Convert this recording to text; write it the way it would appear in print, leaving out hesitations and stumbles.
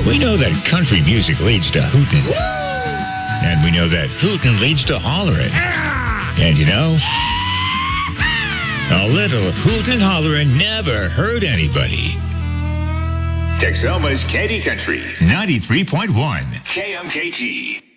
We know that country music leads to hootin'. And we know that hootin' leads to hollering. And you know, a little hootin' and hollering never hurt anybody. Texoma's Candy Country 93.1 KMKT.